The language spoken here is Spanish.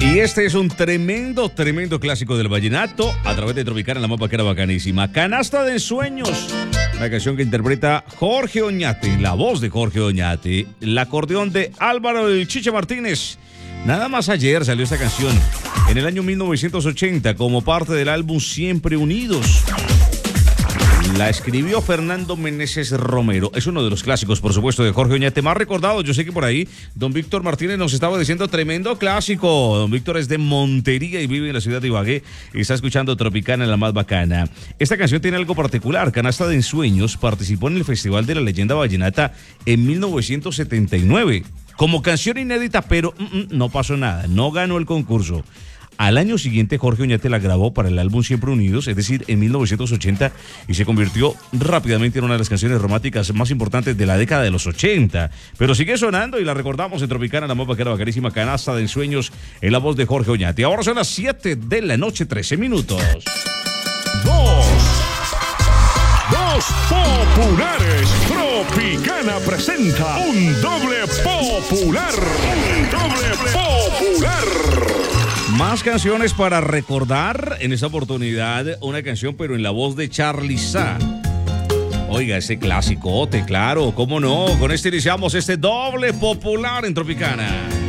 Y este es un tremendo clásico del vallenato a través de Tropicana, la más bacana, bacanísima. Canasta de Ensueños, una canción que interpreta Jorge Oñate, la voz de Jorge Oñate, el acordeón de Álvaro el Chiche Martínez. Nada más ayer salió esta canción, en el año 1980, como parte del álbum Siempre Unidos. La escribió Fernando Meneses Romero. Es uno de los clásicos, por supuesto, de Jorge Oñate, más recordado. Yo sé que por ahí don Víctor Martínez nos estaba diciendo tremendo clásico. Don Víctor es de Montería y vive en la ciudad de Ibagué y está escuchando Tropicana, la más bacana. Esta canción tiene algo particular. Canasta de Ensueños participó en el Festival de la Leyenda Vallenata en 1979 como canción inédita, pero no pasó nada, no ganó el concurso. Al año siguiente, Jorge Oñate la grabó para el álbum Siempre Unidos, es decir, en 1980, y se convirtió rápidamente en una de las canciones románticas más importantes de la década de los 80. Pero sigue sonando y la recordamos en Tropicana, la más bacana, bacanísima, Canasta de Ensueños, en la voz de Jorge Oñate. Ahora son las 7 de la noche, 13 minutos. Dos populares. Tropicana presenta un doble popular. Un doble popular. Más canciones para recordar. En esta oportunidad, una canción, pero en la voz de Charly Sa. Oiga, ese clasicote, claro, cómo no. Con este iniciamos este doble popular en Tropicana.